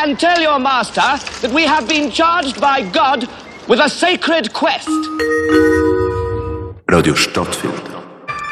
and tell your master that we have been charged by God with a sacred quest. Radio Stadtfilter.